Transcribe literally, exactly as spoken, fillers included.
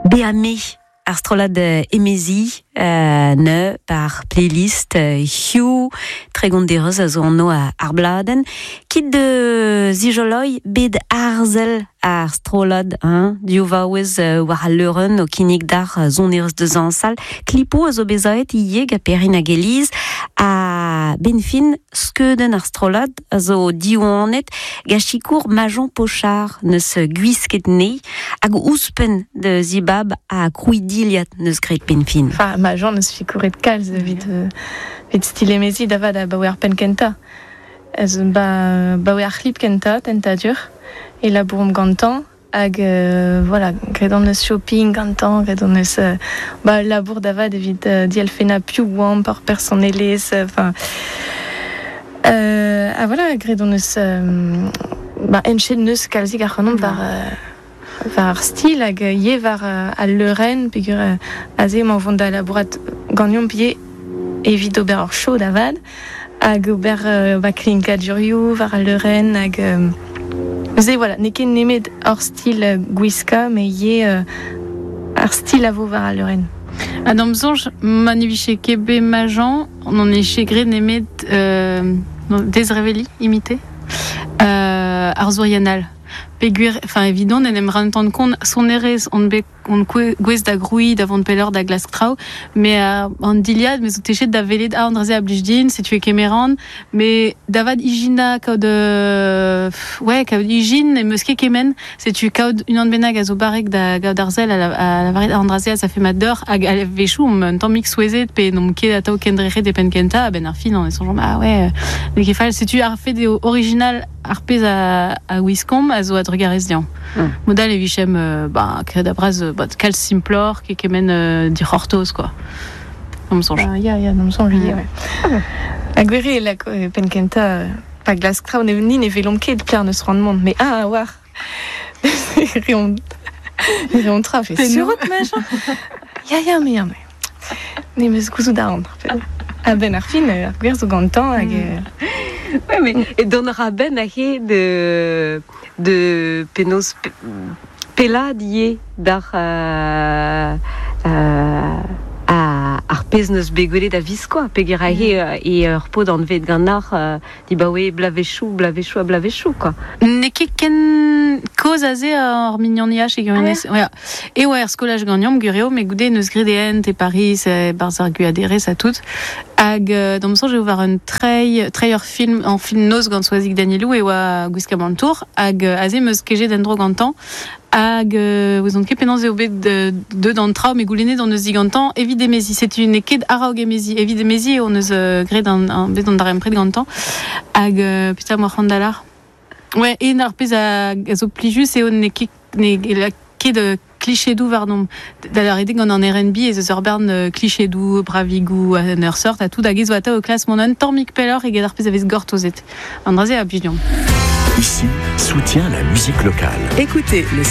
Beame Astrolade emezi euh, ne par playlist euh, Hugh très gondereuse a zo anno a arbladen kit de zijoloi bed arzel a astrolade hein du vaouez euh, war a leuren o kinig dar uh, zonereuse de zansal klipo a zo bezaet ieg a perin a geliz a benfin skeuden astrolade a zo diouanet gachikour majon pochard neus guisket ne hag ouspen de zibab a krouidiliat neus gret benfin. Enfin, majon neus fikoret kalz vid vid stilemezi davad a baouer pen kenta. Ez ba baouer clip kenta tentadur et la bourm gantan hag euh, voilà gredon neus shopping gantan gredon neus euh, ba labour davad evit uh, diel fena piou wam par personelez enfin euh, ah voilà gredon neus euh, ba enchen neus kalzik ar renom par euh, var stil hag ye var uh, al leuren pegur uh, aze m'en vont da labourat gagnon pie evit ober ar chaud davad hag ober uh, ba klinka duriou var al leuren hag euh, Ze voilà, ne ket nemet hor stil uh, gwiska, me ye uh, ar stil a vo var a leuren. Ah, dans m'zonj, man eviche kebe majan, on en est chez Gré nemet euh, Desreveli, imité, euh, ar zoyanal. Peguer, enfin évident, n'en aimera tant qu'on son erez, on be on gwez da grouille d'avant peller da glastrau, mais euh, en diliad, mais outéché da veled a andraze a blijdin, c'est tu es kemeran, mais davad igina kao de ouais kao d'igine et meske kemen, c'est tu kao une an benag a zo barek da kao d'arzel à la à la varid andraze ça fait madeur a vechou un temps mix wezet pe non ke da tao kendrere de penkenta ben arfin on est son ah ouais mais qu'il fallait c'est tu as fait des original arpez à à Wiscombe à zo à regarder modal et vichem euh, bah que d'abraz bah cal simplor qui kemen euh, di hortos quoi on me songe ah ya ya non me songe ouais agwere la penkenta pas glace crowd ni ne velomke de clair ne se rend monde mais ah war rion rion tra fait sur machin ya ya mais mais ni me scuso da on ah ben arfin agwer zo gantan hag ouais mais et donnera ben a de de penos peladier dar euh, euh, a arpez neus begole da viskoa pegera he e ur pod an vet ganar di bawe blavechou blavechou a blavechou quoi ne ket ken koz a ze ar mignonnia chez Gurenez ouais et ouais skolaj gagnam gureo mais goude neus gredent et Paris et barzar guadere ça tout hag dans mon sens j'ai ouvert un trai trailer film en film nos gant soazik Danielou et wa guiska mantour hag aze meus keje dendro gantan hag vous ont kepenans eobe de de d'entra mais goulené dans nos zigantan évidemesi c'est une eked araogemesi évidemesi on nous gré dans un bet dans darem près de gantan hag putain moi randalar ouais et narpez à zo plijus et on eked ne la ked cliché doux vardom d'aller aider quand en R and B et the Sorbern cliché doux bravigou à nursort à tout d'aguiz vata au classe mon an tormic peller et gadar pez avec gortozet andraze à Bidion. Ici, soutient la musique locale. Écoutez le